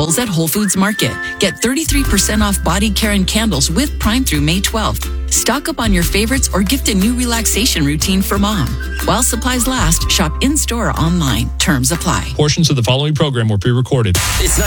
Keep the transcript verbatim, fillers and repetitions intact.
staples at Whole Foods Market. Get thirty-three percent off body care and candles with Prime through May twelfth. Stock up on your favorites or gift a new relaxation routine for mom. While supplies last, shop in-store or online. Terms apply. Portions of the following program were pre-recorded. It's